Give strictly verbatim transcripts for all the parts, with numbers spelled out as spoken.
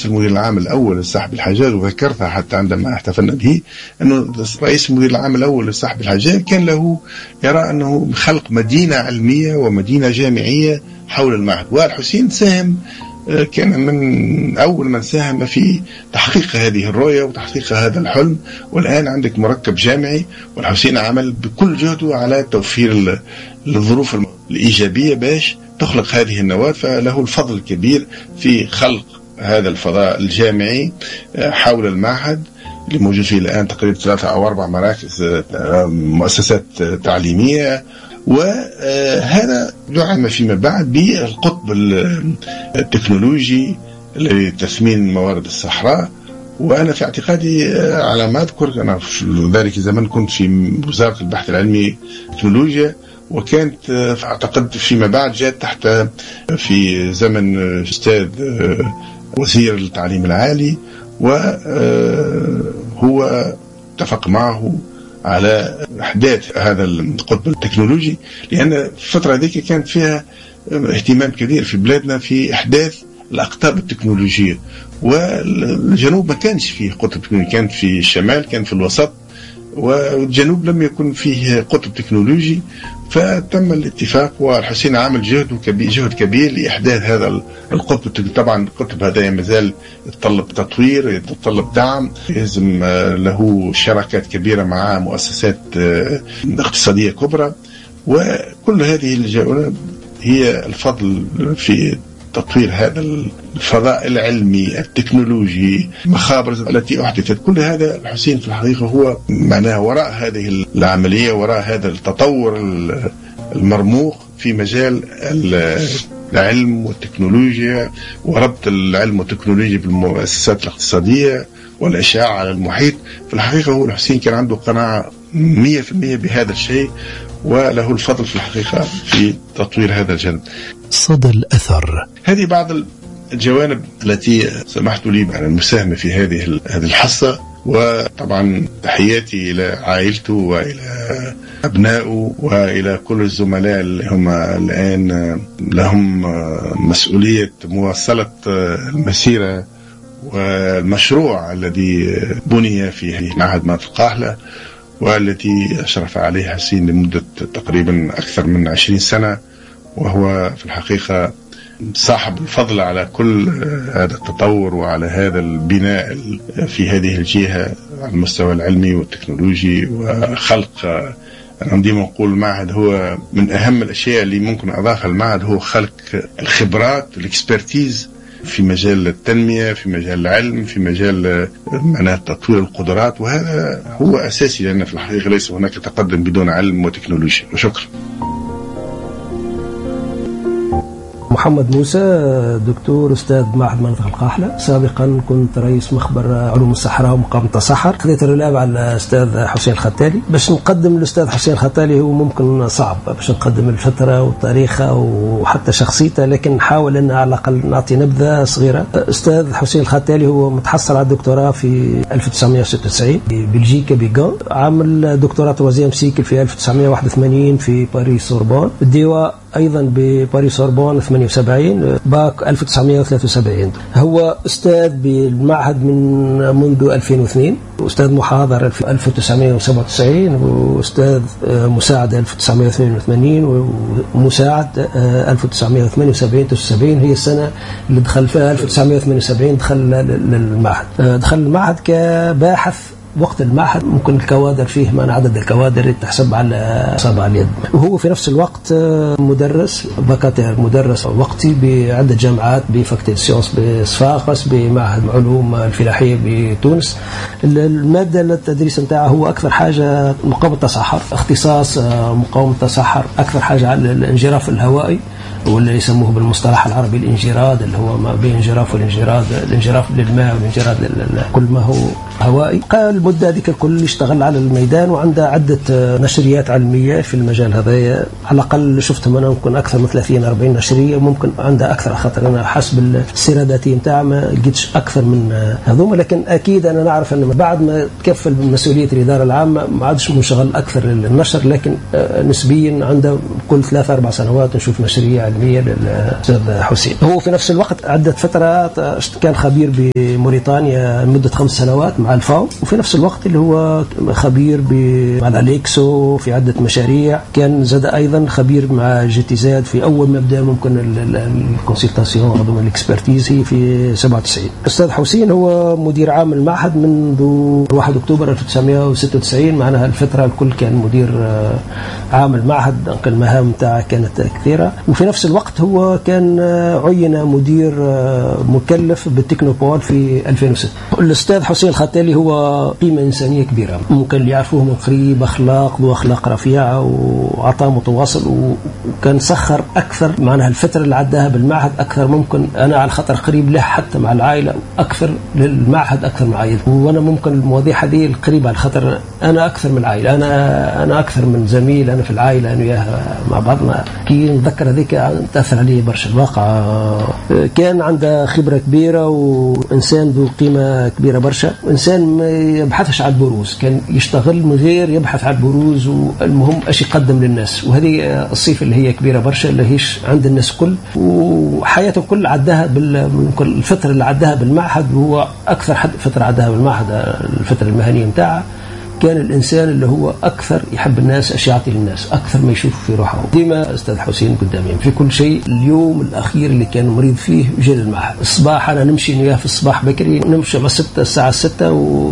نفس المدير العام الأول لساحب الحجاج، وذكرتها حتى عندما احتفلنا به، أنه رئيس المدير العام الأول لساحب الحجاج كان له يرى أنه خلق مدينة علمية ومدينة جامعية حول المعهد، والحسين ساهم، كان من أول من ساهم في تحقيق هذه الرؤية وتحقيق هذا الحلم. والآن عندك مركب جامعي، والحسين عمل بكل جهده على توفير الظروف الإيجابية باش تخلق هذه النواة، فله الفضل الكبير في خلق هذا الفضاء الجامعي حول المعهد اللي موجود فيه الآن تقريبا ثلاثة أو أربع مراكز مؤسسات تعليمية. وهذا دعم فيما بعد بالقطب التكنولوجي لتثمين موارد الصحراء. وأنا في اعتقادي على ما أذكر، أنا في ذلك الزمن كنت في وزارة البحث العلمي والتكنولوجيا، وكانت أعتقد فيما بعد جاءت تحت في زمن أستاذ وزير التعليم العالي، وهو اتفق معه على إحداث هذا القطب التكنولوجي، لأن الفترة ذيك كانت فيها اهتمام كبير في بلادنا في إحداث الأقطاب التكنولوجية، والجنوب ما كانش فيه قطب تكنولوجي، كان في الشمال، كان في الوسط، والجنوب لم يكن فيه قطب تكنولوجي. فتم الاتفاق، والحسين عمل جهد كبير جهد كبير لإحداث هذا القطب. طبعا القطب هذا مازال يتطلب تطوير، يتطلب دعم، لازم له شراكات كبيرة مع مؤسسات اقتصادية كبرى، وكل هذه الجوانب هي الفضل في تطوير هذا الفضاء العلمي التكنولوجي، مخابر التي أحدثت. كل هذا الحسين في الحقيقة هو معناه وراء هذه العملية، وراء هذا التطور المرموق في مجال العلم والتكنولوجيا، وربط العلم والتكنولوجيا بالمؤسسات الاقتصادية والإشعاع على المحيط. في الحقيقة هو الحسين كان عنده قناعة مية في المية بهذا الشيء، وله الفضل في الحقيقة في تطوير هذا الجانب. صدى الأثر. هذه بعض الجوانب التي سمحت لي بأن المساهمة في هذه هذه الحصة، وطبعا تحياتي إلى عائلته وإلى أبنائه وإلى كل الزملاء اللي هم الآن لهم مسؤولية مواصلة المسيرة والمشروع الذي بني في معهد مناطق القاحلة، والتي أشرف عليه حسين لمدة تقريبا أكثر من عشرين سنة، وهو في الحقيقة صاحب الفضل على كل هذا التطور وعلى هذا البناء في هذه الجهة على المستوى العلمي والتكنولوجي وخلق. أنا ديما أقول المعهد هو من أهم الأشياء اللي ممكن أضافها المعهد، هو خلق الخبرات والإكسبرتيز في مجال التنمية، في مجال العلم، في مجال معناه تطوير القدرات، وهذا هو أساسي، لأن في الحقيقة ليس هناك تقدم بدون علم وتكنولوجيا. وشكرا. محمد موسى، دكتور أستاذ معهد مناطق القاحلة. سابقا كنت رئيس مخبر علوم الصحراء ومقاومة التصحر. خذيت الرلاب على الأستاذ حسين الختالي. باش نقدم الأستاذ حسين الختالي هو ممكن صعب باش نقدم الفترة وتاريخه وحتى شخصيته، لكن نحاول أن على الأقل نعطي نبذة صغيرة. أستاذ حسين الختالي هو متحصل على الدكتوراه في ألف وتسعمائة وستة وتسعين ببلجيكا بيغان، عمل دكتوراه توازيام سيكل في ألف وتسعمائة وواحد وثمانين في باريس سوربون، الدواء أيضا بباريس سوربون ثمانية وسبعين، باك ألف وتسعمائة وثلاثة وسبعين. هو أستاذ بالمعهد من منذ ألفين واثنين، أستاذ محاضر ألف وتسعمائة وسبعة وتسعين، وأستاذ مساعد ألف وتسعمائة واثنين وثمانين، ومساعد ألف وتسعمائة وثمانية وسبعين تسعة وسبعين هي السنة اللي دخل فيها ألف وتسعمائة وثمانية وسبعين دخل للمعهد. دخل المعهد كباحث. وقت المعهد ممكن الكوادر فيه ما عدد الكوادر تحسب على أصابع اليد، وهو في نفس الوقت مدرس بكاتير، مدرس وقتي بعدة جامعات، بفاكولتي سيونس بصفاقس، بمعهد علوم الفلاحية بتونس. المادة التدريس نتاعه هو أكثر حاجة مقاومة التصحر، اختصاص مقاومة التصحر، أكثر حاجة على الانجراف الهوائي، واللي يسموه بالمصطلح العربي الانجراد، اللي هو ما بين انجراف والانجراد، الانجراف للماء والانجراد كل ما هو هوائي. قال المدة هذيك الكل اشتغل على الميدان وعنده عدة نشريات علمية في المجال هذا، على الأقل شفتهم أنا ممكن أكثر من ثلاثين أربعين نشرية، ممكن عنده أكثر، خاطر أنا حسب السيرة الذاتية نتاعه ما لقيتش أكثر من هذوما. لكن أكيد أنا نعرف أن بعد ما تكفل بمسؤولية الإدارة العامة ما عادش منشغل أكثر للنشر، لكن نسبيا عنده كل ثلاثة أربع سنوات نشوف نشرية علمية للأستاذ حسين. هو في نفس الوقت عدة فترات كان خبير بموريتانيا لمدة خمس سنوات مع الفاو، وفي نفس الوقت اللي هو خبير مع الأليكسو في عدة مشاريع. كان زاد أيضا خبير مع جي تي زاد في أول مبدأ ممكن الكونسلتاسيون أو الإكسبرتيز هي في سبعة وتسعين. الأستاذ حسين هو مدير عام المعهد منذ واحد أكتوبر ألف وتسعمائة وستة وتسعين، معناها الفترة الكل كان مدير عام المعهد، المهام تاعه كانت كثيرة. وفي نفس الوقت هو كان عين مدير مكلف بالتكنوبول في ألفين وستة. الأستاذ حسين الختالي هو قيمة إنسانية كبيرة، ممكن اللي يعرفوه من قريب، أخلاق وأخلاق رفيعة وعطاء متواصل، وكان سخر أكثر معناها الفترة اللي عداها بالمعهد أكثر ممكن أنا على خطر قريب له حتى مع العائلة، أكثر للمعهد أكثر من العائلة. وأنا ممكن المواضيع هذه القريبة على خطر أنا أكثر من العائلة، أنا أنا أكثر من زميل أنا في العائلة أنا وياها مع بعضنا. كي نتذكر هذيك تأثر عليه برشا الواقع. كان عنده خبرة كبيرة وإنسان ذو قيمة كبيرة برشا، إنسان ما يبحثش على البروز، كان يشتغل من غير يبحث على البروز، والمهم ايش يقدم للناس. وهذه الصفة اللي هي كبيرة برشا اللي هيش عند الناس كل، وحياته كل عداها بالفترة اللي عداها بالمعهد، وهو أكثر حد فترة عداها بالمعهد الفترة المهنية متاعها. كان الإنسان اللي هو أكثر يحب الناس، أشياء يعطي للناس أكثر ما يشوف في روحه. ديما أستاذ حسين قدامي في كل شيء. اليوم الأخير اللي كان مريض فيه جاء المعهد الصباح، أنا نمشي وياه في الصباح بكري، نمشي على ستة الساعة ستة،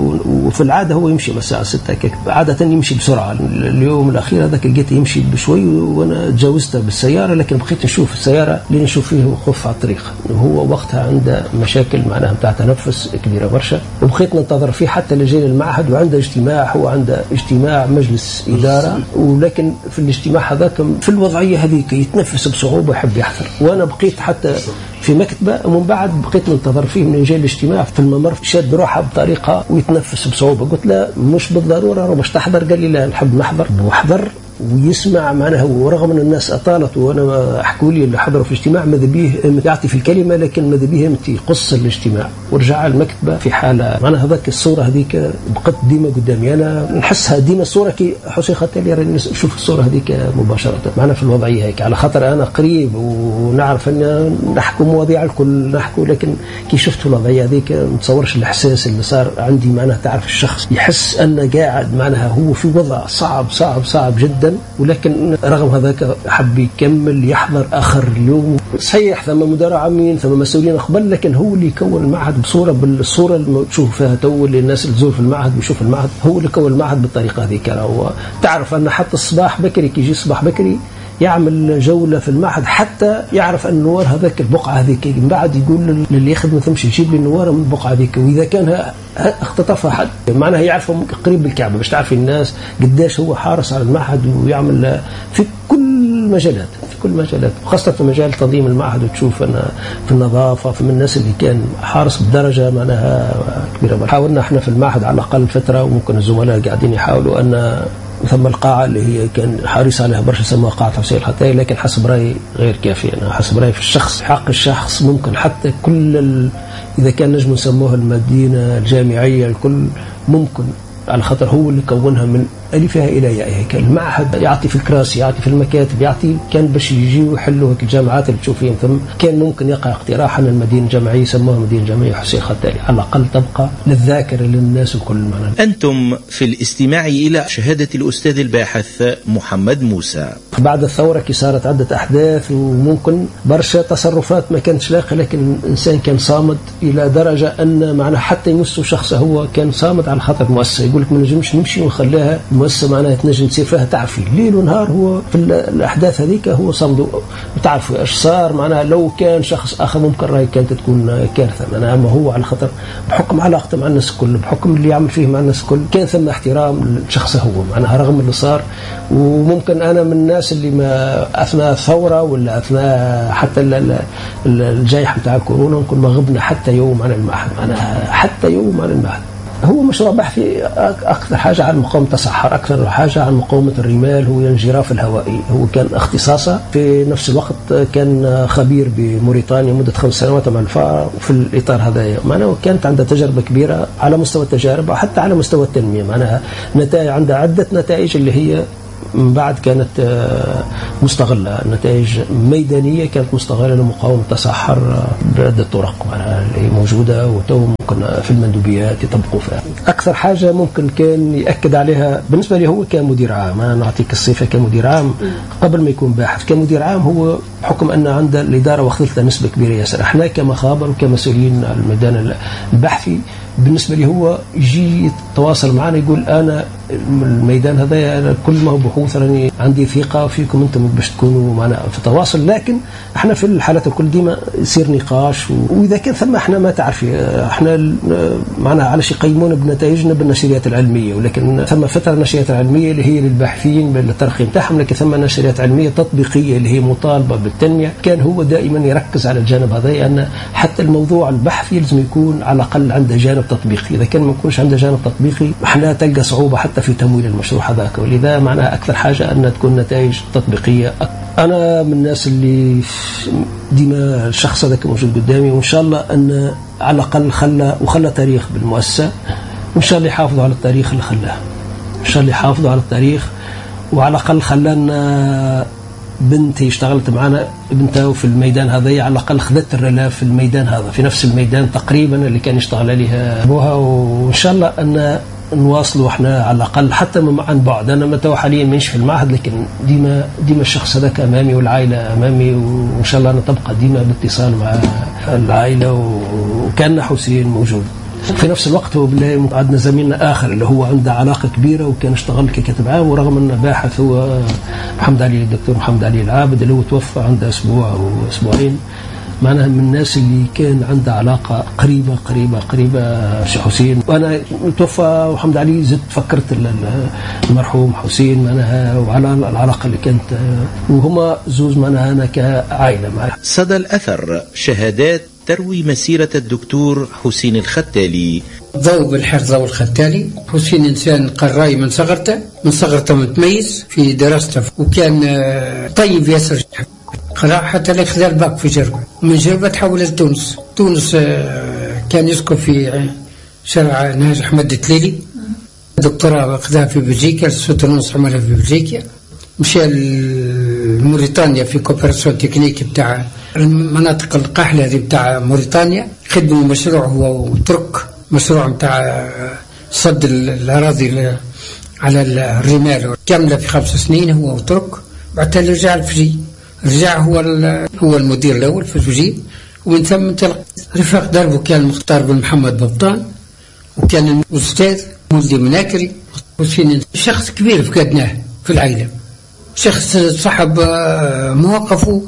وفي العادة هو يمشي على الساعة ستة، عادة يمشي بسرعة. اليوم الأخير هذاك لقيته يمشي بشوي، وأنا تجاوزته بالسيارة، لكن بقيت نشوف السيارة اللي نشوف فيه وقف على الطريق. وهو وقتها عنده مشاكل معناها بتاع تنفس كبيرة برشا، وبقيت ننتظر فيه حتى لجيل المعهد، وعنده اجتماع، هو عنده اجتماع مجلس إدارة، ولكن في الاجتماع هذاك في الوضعية هذيك يتنفس بصعوبة يحب يحضر. وأنا بقيت حتى في مكتبة، ومن بعد بقيت ننتظر فيه من جاي الاجتماع في الممر، شاد بروحه بطريقة ويتنفس بصعوبة. قلت له مش بالضرورة باش تحضر، قال لي لا نحب نحضر. وحضر ويسمع معناها، ورغم ان الناس اطالت وانا احكوا لي اللي حضروا في الاجتماع ماذا بيه يعطي في الكلمه، لكن ماذا بيه يمتي قص الاجتماع ورجع المكتبه في حاله معناها. هذاك الصوره هذيك بقت ديما قدامي، انا نحسها ديما الصوره كي حسين ختالي راني نشوف الصوره هذيك مباشره معنا في الوضعيه هيك، على خاطر انا قريب ونعرف ان نحكوا مواضيع الكل نحكوا، لكن كي شفت الوضعيه هذيك ما تصورش الاحساس اللي صار عندي معناها. تعرف الشخص يحس انه قاعد معناها هو في وضع صعب صعب صعب جدا، ولكن رغم هذاك حب يكمل يحضر آخر اليوم. صحيح ثم مدراء عامين ثم مسؤولين قبل، لكن هو اللي يكون المعهد بصورة بالصورة اللي تشوف فيها تو اللي الناس اللي تزور في المعهد ويشوف المعهد، هو اللي كون المعهد بالطريقة هذيك. تعرف أن حتى الصباح بكري كي يجي الصباح بكري يعمل جولة في المعهد حتى يعرف أن النوار هذاك البقعة هذيك، من بعد يقول للي يخدم ثمش يجيب لي النوار من البقعة هذيك، وإذا كان اختطفها حد معناها يعرف قريب بالكعبة باش تعرف الناس قداش هو حارس على المعهد ويعمل في كل مجالات في كل مجالات، خاصة في مجال تنظيم المعهد. وتشوف أنا في النظافة في من الناس اللي كان حارس بدرجة معناها كبيرة. حاولنا احنا في المعهد على الأقل فترة، وممكن الزملاء قاعدين يحاولوا أن ثم القاعة اللي هي كان حريص عليها برشا سموها قاعة حسين الختالي، لكن حسب رأيي غير كافية. أنا حسب رأيي في الشخص حق الشخص ممكن حتى كل ال... إذا كان نجم نسموها المدينة الجامعية الكل ممكن، على خاطر هو اللي كونها من ألفها إلى يائها. كان المعهد يعطي في الكراسي يعطي في المكاتب يعطي، كان باش يجيوا يحلوا الجامعات اللي تشوفين ثم كان ممكن يقع اقتراح أن المدينة الجامعية يسموها مدينة جامعية حسين الختالي، على الأقل تبقى للذاكرة للناس وكل معنا. أنتم في الاستماع إلى شهادة الأستاذ الباحث محمد موسى. بعد الثورة كي صارت عدة أحداث وممكن برشا تصرفات ما كانتش لاقة، لكن الإنسان كان صامد إلى درجة أن معنا حتى يمسوا شخصه هو كان صامد على خاطر المؤسسة. يقول لك ما نجمش نمشي ونخليها مؤسسة معناها تنجم تصير فيها تعرفي ليل ونهار. هو في الأحداث هذيك هو صمد وتعرفوا إيش صار معناها. لو كان شخص آخر ممكن رأي كانت تكون كارثة معناها، أما هو على خاطر بحكم علاقته مع الناس الكل بحكم اللي يعمل فيه مع الناس الكل كان ثم احترام لشخصه هو معناها رغم اللي صار. وممكن أنا من الناس اللي ما أثناء الثورة ولا أثناء حتى الجائحة بتاع كورونا ممكن ما غبنا حتى يوم عن المعهد معناها، حتى يوم عن المعهد هو مشروع بحثي أكثر حاجة عن مقاومة التصحر، أكثر حاجة عن مقاومة الرمال، هو الانجراف الهوائي، هو كان اختصاصه. في نفس الوقت كان خبير بموريتانيا مدة خمس سنوات مع الفأر في الإطار هذا، معناه كانت عندها تجربة كبيرة على مستوى التجارب وحتى على مستوى التنمية، معناها نتائج عندها عدة نتائج اللي هي من بعد كانت مستغلة، نتائج ميدانية كانت مستغلة لمقاومة التصحر بعدة طرق اللي موجودة وتو ممكن في المندوبيات يطبقوا فيها. أكثر حاجة ممكن كان يأكد عليها بالنسبة لي هو كمدير عام، أنا نعطيك الصفة كمدير عام قبل ما يكون باحث. كمدير عام هو بحكم أن عند الإدارة واخذتها نسبة كبيرة ياسر، احنا كمخابر وكمسؤولين على الميدان البحثي بالنسبة لي هو يجي يتواصل معنا يقول أنا الميدان هذا كل ما هو بحوث راني عندي ثقة فيكم أنتم باش تكونوا معنا في تواصل، لكن احنا في الحالات الكل ديما يصير نقاش، وإذا كان ثم احنا ما تعرفي احنا معنا علاش يقيمونا بنتائجنا بالنشريات العلمية، ولكن ثم فترة النشريات العلمية اللي هي للباحثين بالترقيم تاعهم، لكن ثم نشريات علمية تطبيقية اللي هي مطالبة بالتنمية. كان هو دائما يركز على الجانب هذا، أن حتى الموضوع البحثي لازم يكون على الأقل عنده جانب تطبيقي، إذا كان ما يكونش عنده جانب تطبيقي احنا تلقى صعوبة حتى في تمويل المشروع هذاك، ولذا معناها أكثر حاجة أن تكون نتائج تطبيقية. أنا من الناس اللي ديما الشخص هذاك موجود قدامي، وإن شاء الله أن على الأقل خلى وخلى تاريخ بالمؤسسة، وإن شاء الله يحافظوا على التاريخ اللي خلاه، إن شاء الله يحافظوا على التاريخ، وعلى الأقل خلانا بنتي اشتغلت معنا بنته في الميدان هذا، على الأقل خذت الرلاف في الميدان هذا في نفس الميدان تقريبا اللي كان يشتغل عليها أبوها، وإن شاء الله أن نواصلوا احنا على الأقل حتى عن بعد. أنا متى حاليا مانيش في المعهد، لكن ديما ديما الشخص هذاك أمامي والعائلة أمامي، وإن شاء الله نتبقى ديما باتصال مع العائلة، وكان حسين موجود. في نفس الوقت هو بالله عندنا زميلنا آخر اللي هو عنده علاقة كبيرة وكان اشتغل ككاتب عام، ورغم أنه باحث، هو محمد علي الدكتور محمد علي العابد اللي هو توفى عنده أسبوع أو أسبوعين، معناها من الناس اللي كان عنده علاقة قريبة قريبة قريبة شيخ حسين. وأنا توفى محمد علي زدت فكرت المرحوم حسين معناها وعلى العلاقة اللي كانت، وهما زوز معناها أنا كعائلة معه. صدى الأثر شهادات تروي مسيرة الدكتور حسين الختالي. ضوء بالحرز والختالي. حسين إنسان قراي من صغرته من صغرته متميز في دراسته، وكان طيب ياسر، قرأ حتى لا خذا الباك في جربة، من جربة تحول لتونس. تونس كان يسكن في شارع نهج أحمد التليلي، دكتوراه أخذها في بلجيكا، سوتونس عملها في بلجيكا، مشى لموريتانيا في كوبراسيون تكنيك بتاع المناطق القاحلة دي بتاع موريتانيا، خدموا مشروع هو وترك مشروع بتاع صد الأراضي على الرمال كاملة في خمس سنين هو وترك. بعدها رجع الفجي، رجع هو هو المدير الأول في الفجي، ومن ثم انطلق. رفاق دربه كان مختار بن محمد ببطان، وكان الأستاذ مولدي مناكري، وسين شخص كبير في قدناه في العائلة، شخص صاحب مواقفه،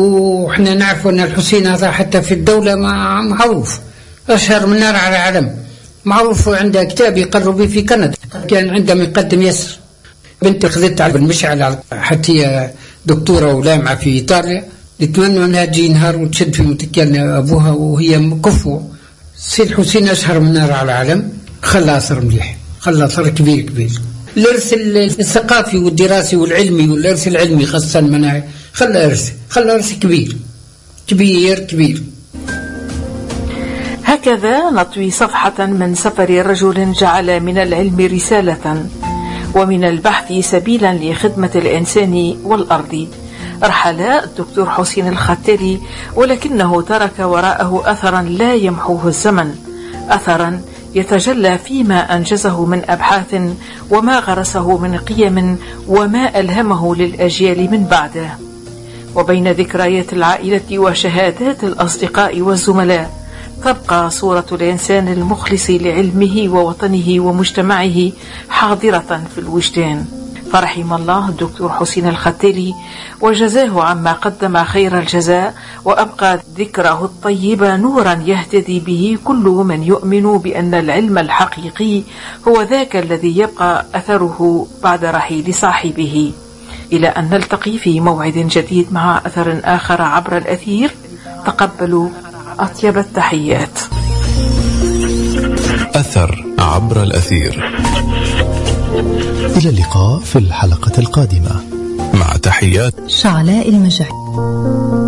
وحنا نعرف أن الحسين هذا حتى في الدولة معروف، أشهر من نار على علم، معروف. عنده كتاب يقروا به في كندا، كان عنده مقدم يسر. بنتي خذت على المشعل حتى هي دكتورة ولامعة في إيطاليا، نتمنى أنها تجي نهار وتشد في متكلم أبوها وهي كفو. سيد حسين أشهر من نار على علم، خلى أثر مليح، خلى أثر كبير كبير. الإرث الثقافي والدراسي والعلمي والإرث العلمي خاصة مناعي، خلى إرث خلى إرث كبير كبير كبير. هكذا نطوي صفحة من سفر رجل جعل من العلم رسالة ومن البحث سبيلا لخدمة الإنسان والأرض. رحل الدكتور حسين الختالي، ولكنه ترك وراءه أثرا لا يمحوه الزمن، أثرا يتجلى فيما أنجزه من أبحاث وما غرسه من قيم وما ألهمه للأجيال من بعده. وبين ذكريات العائلة وشهادات الأصدقاء والزملاء تبقى صورة الإنسان المخلص لعلمه ووطنه ومجتمعه حاضرة في الوجدان. فرحم الله الدكتور حسين الختالي وجزاه عما قدم خير الجزاء، وأبقى ذكره الطيبة نورا يهتدي به كل من يؤمن بأن العلم الحقيقي هو ذاك الذي يبقى أثره بعد رحيل صاحبه. إلى أن نلتقي في موعد جديد مع أثر آخر عبر الأثير، تقبلوا أطيب التحيات. أثر عبر الأثير. إلى اللقاء في الحلقة القادمة، مع تحيات شعلاء المجاهد.